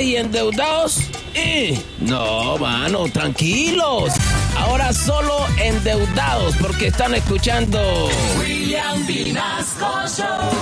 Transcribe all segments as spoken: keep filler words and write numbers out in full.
pobres y endeudados. Y no, mano, tranquilos. Ahora solo endeudados porque están escuchando William Vinasco Show.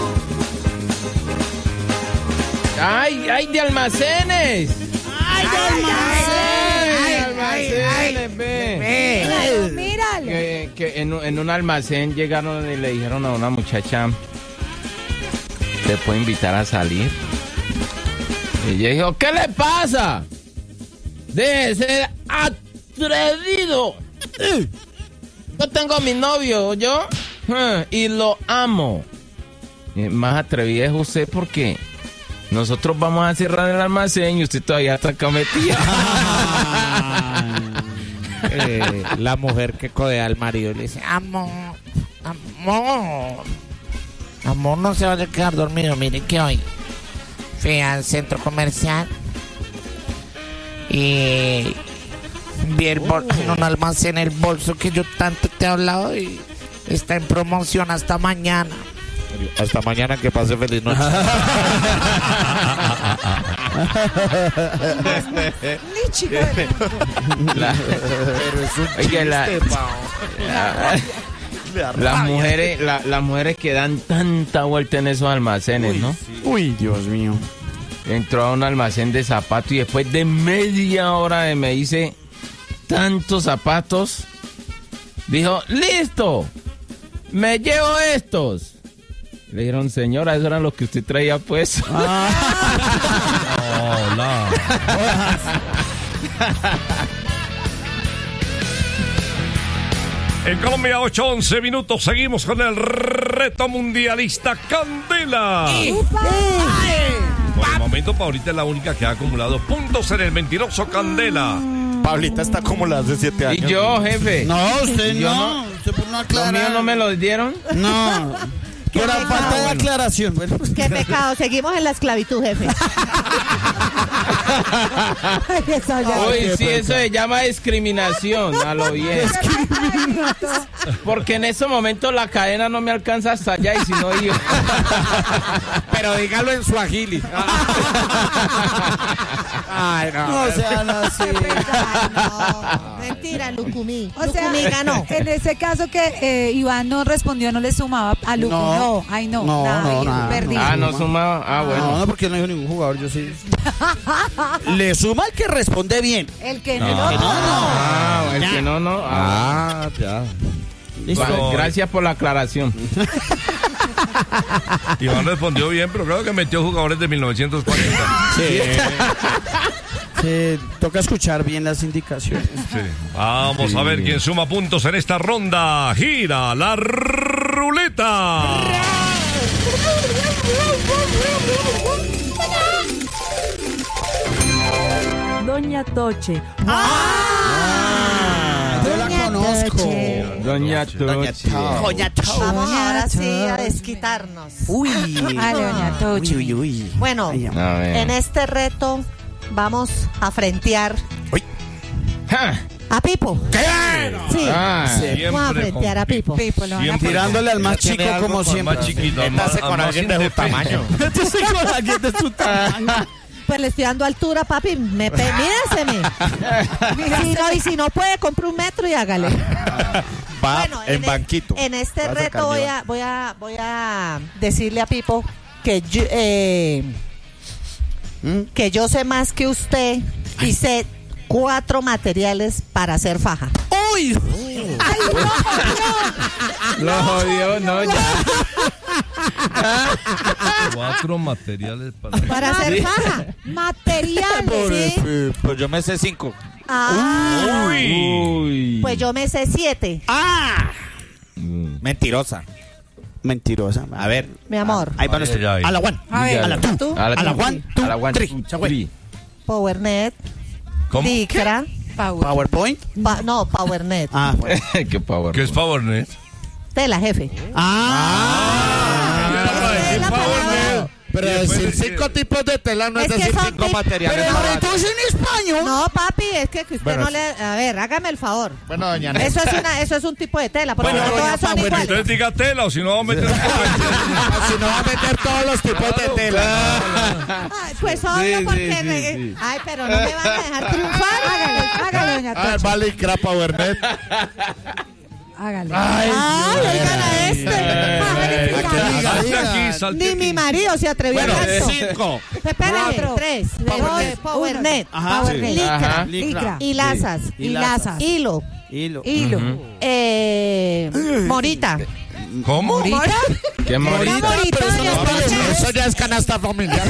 ¡Ay, ay, de almacenes! ¡Ay, de almacenes! ¡Ay, almacenes, ve! Míralo, míralo. Que, que en, un- en un almacén llegaron y le dijeron a una muchacha, ¿te puedo invitar a salir? Y ella dijo, ¿qué le pasa? Deje de ser atrevido. Yo tengo a mi novio, ¿yo? Eh, Y lo amo. Y más atrevida es usted porque nosotros vamos a cerrar el almacén y usted todavía está acá metida. Eh, la mujer que codea al marido y le dice, amor, amor, amor, no se vaya a quedar dormido. Mire que hoy fui al centro comercial y vi el bol- en un almacén el bolso que yo tanto te he hablado y está en promoción hasta mañana. Hasta mañana, que pase feliz noche. Ni chico de- La- Oye, la- la- las mujeres, la- las mujeres que dan tanta vuelta en esos almacenes, ¿no? Uy, Dios mío. Entró a un almacén de zapatos y después de media hora de me hice tantos zapatos, dijo, listo, me llevo estos. Le dijeron, señora, esos eran los que usted traía pues. Hola. En Colombia, ocho once minutos. Seguimos con el reto mundialista Candela. Por el momento, Paulita es la única que ha acumulado puntos en el mentiroso Candela. Pablita está como la hace siete Y años. yo, jefe. No, usted Yo no. Usted por no ¿Los aclarar. míos no me los dieron? No. Qué Por la pecado. falta de aclaración. Bueno, Qué pecado, seguimos en la esclavitud, jefe. Ay, eso ya. Uy, sí, eso se llama discriminación, a lo bien. Porque en ese momento la cadena no me alcanza hasta allá y si no yo. Pero dígalo en suajili. Ay, no. no sean así. Ay, no. Mentira, Lucumí. O sea, Lucumí ganó. en ese caso que eh, Iván no respondió, no le sumaba a Lucu. No. No, ay no. No, nada, no, ahí nada. perdí. Ah, no sumaba. Ah, No, bueno. no, porque no dijo ningún jugador, yo sí. Le suma el que responde bien. El que no. No, no. Ah, el que no, no. Ah, Ah, ya. Listo. va- gracias por la aclaración. Iván respondió bien, pero creo que metió jugadores de mil novecientos cuarenta. Sí. Sí, toca escuchar bien las indicaciones. Sí. Vamos a ver quién suma puntos en esta ronda. Gira la ruleta. Doña Toche. Ah, yo la Doña conozco. Toche. Doña Doña Tochi. Tao. Vamos ahora sí a Toche. desquitarnos. Uy. Ay, doña Tochi. Uy, uy, uy. Bueno, Ay, A ver. en este reto vamos a frentear Ja. a Pipo. Sí, Ah, vamos a frentear a Pipo. Pipo, lo van a Siempre Tirándole al más Tiene chico algo como con siempre. más chiquito. Métase más- con más alguien de su indefenso. tamaño. Métese con alguien de su tamaño. Pues le estoy dando altura, papi. Me pe- Mírenseme. Si no, y si no puede, compre un metro y hágale. Va Bueno, en e- banquito. En este Va a sacar reto voy Iván. a, voy a voy a decirle a Pipo que yo, eh, ¿Mm? que yo sé más que usted y sé cuatro materiales para hacer faja. ¡Uy! lo jodió, no, ya. Cuatro materiales para... Para hacer Sí. faja. Materiales. ¿Sí? Pues yo me sé cinco. Ah, Uy. pues yo me sé siete. ¡Ah! Mm. Mentirosa. Mentirosa. A ver. Mi amor. Ahí va Ay, nuestro. ay, ay. A la one. A ver. A la two. ¿Tú? A la, A la one, two, a la one, three. two, Se fue. three. PowerNet. ¿Cómo? Licra. Power. PowerPoint. Pa- no, PowerNet. Ah, bueno. Qué power. ¿Qué es PowerNet? Tela, jefe. Ah. Es que la palabra, Pero Y después decir de- cinco tipos de tela no es, Es que decir son cinco tip- materiales. Pero baratos. Marito, en español. No, papi, es que, que usted Bueno, no le... A ver, hágame el favor. Bueno, doña Neta. Eso es, una, eso es un tipo de tela, porque Bueno, no doña todas son Pa, bueno, iguales. Entonces diga tela o si no vamos a meter. Si no va a meter todos los tipos de tela. Ay, pues obvio, Sí, porque... sí, sí, re- sí. Ay, pero no me van a dejar triunfar. Hágale, hágale, doña Ah, Toche. vale, crapa, Werner. Hágale. Ay, Ay, oigan a este. Ay, diga, Salte diga. aquí, salte Ni aquí. mi marido se atrevió Bueno, a tanto. cinco. Espérate, Cuatro. tres. Powernet. Dos, Powernet. Ajá. Powernet. Licra. Ajá. Licra. Hilazas. Y lazas. Hilo. Hilo. Hilo. Eh, Morita. ¿Cómo? ¿Morita? ¿Qué morita? Morita, Pero eso, doña no, pero Toche. eso- eso ya es canasta familiar.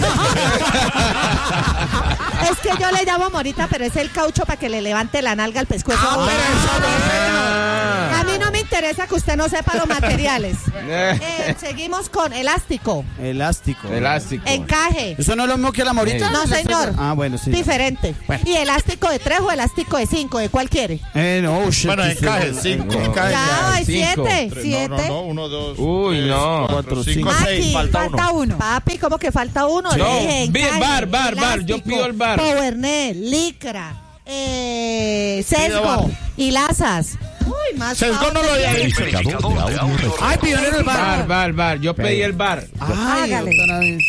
Es que yo le llamo morita, pero es el caucho para que le levante la nalga al pescuezo. a uno. Ah. A mí no me interesa que usted no sepa los materiales. Eh, seguimos con elástico, Elástico. Elástico. encaje. ¿Eso no es lo mismo que la morita? No, señor. Ah, bueno, sí. Diferente. ¿Y elástico de tres o elástico de cinco? ¿De cuál quiere? Eh, no, oh, shit, Bueno, que encaje, usted- cinco. Encaje. Ya, hay cinco. siete. Siete. uno, dos. Uy, no. Cuatro, cinco, cinco, seis. Maki, Falta Falta uno. uno. Papi, ¿cómo que falta uno? No, Le dije, bien, encaje, bar, bar, bar, yo elástico, pido el bar. Powernet, licra, eh, Pido sesgo bar. y lazas. Uy, más Sesgo no lo había dicho. Ay, pidió en el Bar, bar. bar, bar. Yo pedí el bar. Ay, Hágale. otra vez.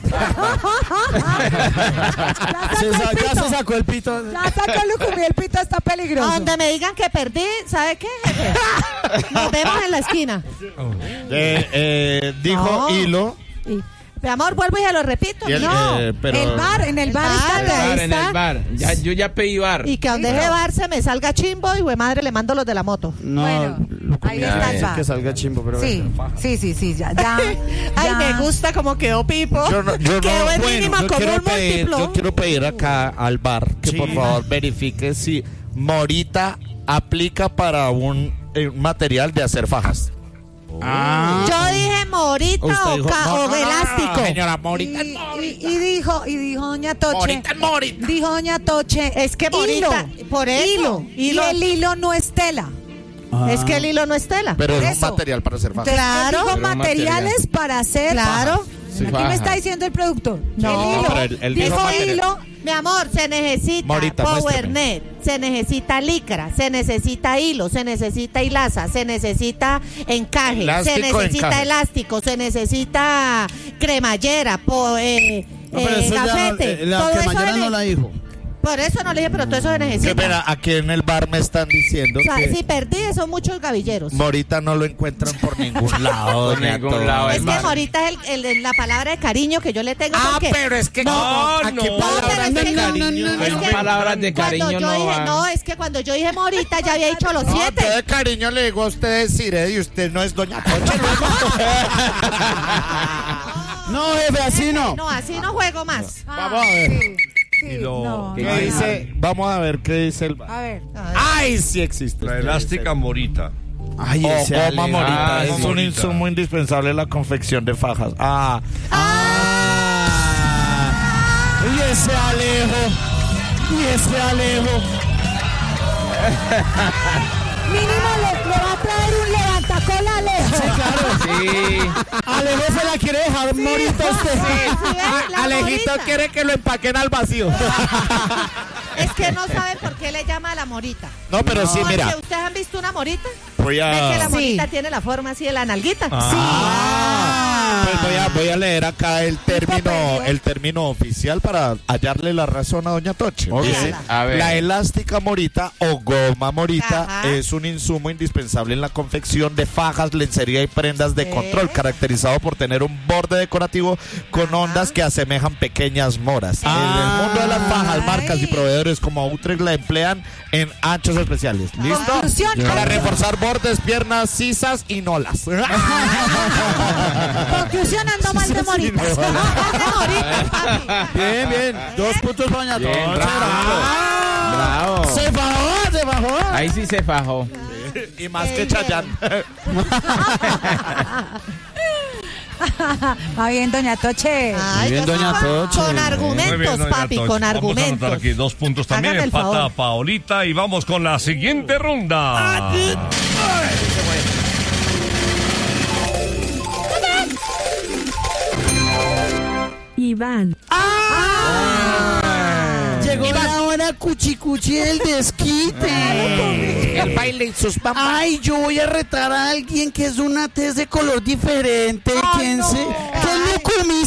Se sa- ya se sacó el pito. Ya sacó el lucumí, el pito está peligroso. Donde me digan que perdí, ¿sabe qué, jefe? Nos vemos en la esquina. Eh, eh, dijo No. hilo. Y, mi amor, vuelvo y se lo repito. Y el, no. eh, pero- El bar, en el bar El está bar, El bar, ahí en está. el bar. Ya, yo ya pedí bar. Y que donde ese bar se me salga chimbo y güey madre le mando los de la moto. No, Bueno, ahí Ya, está el ya. bar. que salga chimbo, pero Sí, sí, sí, sí, ya, ya. Ay, ya. me gusta como quedó Pipo. Yo no, yo Quedó no, en bueno, mínima yo como quiero un pedir, múltiplo. yo quiero pedir acá al bar que Sí. por favor verifique si Morita aplica para un, eh, un material de hacer fajas. Ah. Yo dije morita Usted o, dijo, ca- no, o no, no, elástico. no, señora, Morita. Y, y- y dijo, y dijo doña Toche. Morita, Morita. Dijo doña Toche. Es que morita, hilo, por eso, Hilo. hilo. Y el hilo no es tela. Es que el hilo no es tela. Pero es un Eso. material para hacer fajas. Entonces, Claro. él dijo Pero un materiales material. para hacer. Claro. fajas. Sí, Aquí faja. me está diciendo el productor. No, el hilo. pero él- él dijo dijo material. hilo. Mi amor, se necesita Morita, Powernet, se necesita licra, se necesita hilo, se necesita hilaza, se necesita encaje, Elástico, se necesita encaje. elástico, se necesita cremallera, po, eh, No, pero eh, eso ya no, gafete. eh, la todo eso cremallera se no ne- la dijo. Por eso no le dije, pero todo eso se Que, necesita. mira, aquí en el bar me están diciendo O sea, que si perdí, son muchos gavilleros. Morita no lo encuentran por ningún lado. Por doña ningún Toche. lado, Es que hermano. morita es el, el- la palabra de cariño que yo le tengo. Ah, porque pero es que No, ¿a no. qué No, palabras pero es de que- cariño? no, no, Son es que palabras de cuando cariño yo no dije, van. no, es que cuando yo dije morita ya había dicho los No, siete. yo de cariño le digo a usted deciré y usted no es doña Toche. No, jefe, así no. No, así no juego más. Vamos a ver. Sí, sí, Y lo- no, ¿Qué no, ¿Qué no. dice? Vamos a ver qué dice el bar. A ver. ¡Ay, sí existe! La elástica morita. Ay, O ese goma Ale- morita. Ah, es goma un morita. insumo indispensable en la confección de fajas. Ah. Ah. Y ese Alejo. Y ese Alejo. Mínimo le, le va a traer un levantacola a Alejo. Sí. Alejo se la quiere dejar morir a usted. ¿Sí ven? La Alejito morita. quiere que lo empaquen al vacío. Es que no saben por qué le llama a la morita. No, pero sí, Porque mira. ¿ustedes han visto una morita? Voy ¿Ven que la a, morita tiene la forma así de la nalguita? Ah. Pues voy a, voy a leer acá el término, Papelio. el término oficial para hallarle la razón a doña Toche. Ok, Dice, a ver. la elástica morita o goma morita Ajá. es un insumo indispensable en la confección de fajas, lencería y prendas de ¿Qué? control, caracterizado por tener un borde decorativo con Ajá. ondas que asemejan pequeñas moras. En el mundo de las fajas, marcas y proveedores como Utrecht la emplean en anchos especiales. ¿Listo? Conclusión. Para reforzar bordes, piernas, sisas y nolas. Conclusión, ando mal de moritas. De morita, papi. Bien, bien. Dos puntos para doña Bien, Toche. bravo. Bravo. Se bajó, se bajó. Ahí sí se fajó. Y más que Chayanne. Va bien, doña Toche. Ay, bien, yo sí doña con- Toche. Con Muy bien, argumentos, doña papi, Toche. con Vamos a argumentos. anotar aquí dos puntos también. Hágame el Empata favor. Paolita y vamos con la siguiente ronda. Iván. Llegó la hora cuchicuchi del desquite. El baile y sus bambas. Ay, yo voy a retar a alguien que es una tez de color diferente. ¿Quién se? ¿Qué Lucumí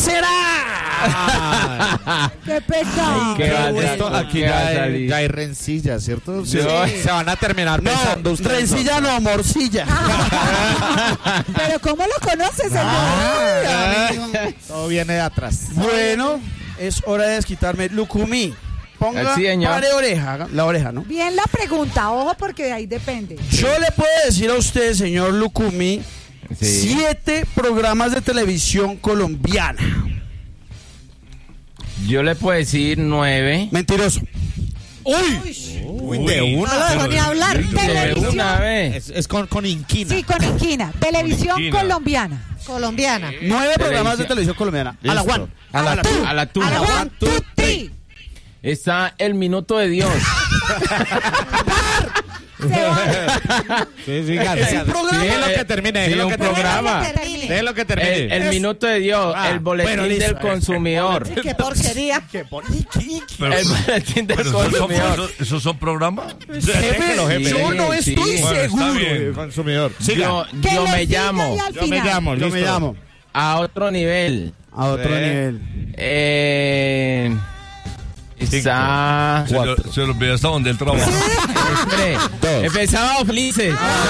será? ¡Qué pecado! ¿Qué va a Esto salir? aquí ¿Qué va a ya hay, salir? ya hay rencillas, ¿cierto? Sí. Se, se van a terminar pensando No, ustedes. trencilla no, morcilla. ¿Pero cómo lo conoce, señor? Ay, amigo. Todo viene de atrás. Bueno, es hora de desquitarme. Lucumí, ponga Sí, señor. pare oreja, la oreja, ¿no? Bien la pregunta, ojo, porque de ahí depende. Yo le puedo decir a usted, señor Lucumí, Sí. siete programas de televisión colombiana. Yo le puedo decir nueve. Mentiroso. ¡Uy! Uy, de una. No lo dejó ni hablar. De Televisión. una vez. Es, es con, con inquina. Sí, con inquina. Televisión inquina. colombiana. Colombiana. Nueve programas de Televisión. televisión colombiana. A la Listo. Juan. A la tu, a la tu. A la one, two, three. Está el minuto de Dios. Se va. Sí, sí, es un programa. Sí, Déjelo eh, que termine. sí, Déjelo un que termine. programa. Termine. Déjelo que termine. El, el minuto de Dios, Ah, el boletín bueno, listo. del consumidor. Qué porquería. Pero, El boletín del pero esos, son, consumidor. esos- esos son programas. Déjelo, jefe. Yo no Sí, estoy sí. Bueno, está seguro. bien. Consumidor. Yo, Que yo le me siga llamo y al Yo me final. llamo. Yo me listo. llamo. a otro nivel. A otro Sí. nivel. Eh, está. Se, lo- se lo olvidó hasta donde él trabaja. Espere, empezaba Felices.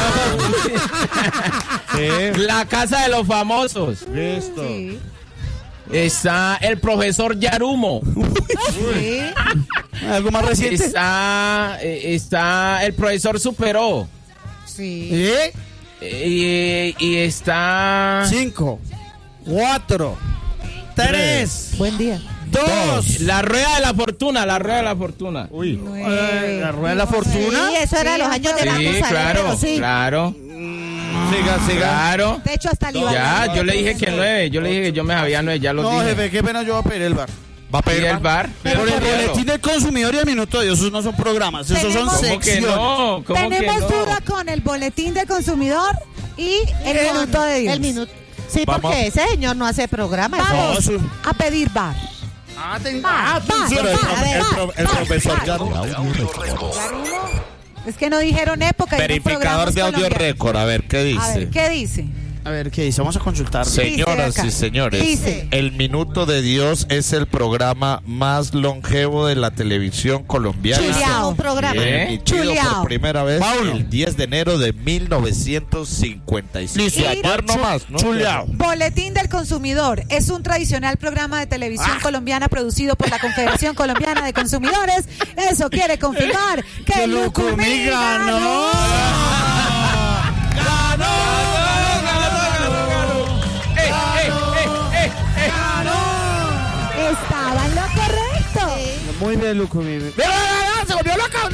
Sí. La casa de los famosos. Listo. Sí. Está el profesor Yarumo. Sí. ¿Algo más reciente? Está, eh, está el profesor Superó. Sí. ¿Eh? Eh, Y, y está Cinco, cuatro, tres, Buen día. dos. la rueda de la fortuna, la rueda de la fortuna. Uy. Eh, la rueda de la fortuna. Sí, eso era de los años de Sí, Marcos Alegre, claro, sí. claro, Siga, siga. claro. De hecho, hasta el Iván. Ya, yo le dije que nueve, yo le dije que yo me sabía nueve, ya lo No, dije. jefe, qué pena, yo voy a pedir el bar. Va a ¿Y pedir el bar? Por el Pero- boletín del consumidor y el minuto de Dios, esos no son programas, esos son Tenemos- ¿Cómo que secciones. no? ¿Cómo que Tenemos no? duda con el boletín del consumidor y el minuto de Dios. El minuto. Sí, Vamos. porque ese señor no hace programa. eso- Vamos No, eso- a pedir bar. Ah, ten- Bar, ah, bar, Pero el, bar, pro- el, bar, pro- el bar, profesor bar. Yarumo. Es que no dijeron época. dijeron Verificador programas de audio colombianos. récord, a ver qué A dice. ver, ¿qué dice? A ver, ¿qué dice? Vamos a consultar. Señoras acá. y señores, Dice. El Minuto de Dios es el programa más longevo de la televisión colombiana. Chuleao. Un programa. ¿Eh? Emitido Chuleao. por primera vez Paulo. el diez de enero de mil novecientos cincuenta y cinco. Listo. Y ayer nomás, ¿no? Chuleao. Boletín del Consumidor es un tradicional programa de televisión colombiana producido por la Confederación Colombiana de Consumidores. Eso quiere confirmar que Lucumí ganó. Estaba en lo correcto. Muy bien, Luco. Muy bien. ¡Se volvió loca!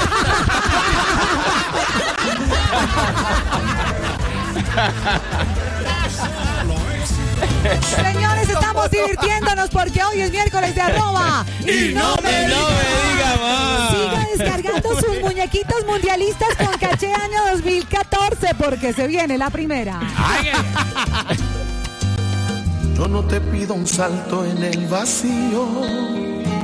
Señores, estamos divirtiéndonos porque hoy es miércoles de arroba. Y no me No me diga más. Siga descargando sus muñequitos mundialistas con caché año dos mil catorce porque se viene la primera. Yo no te pido un salto en el vacío,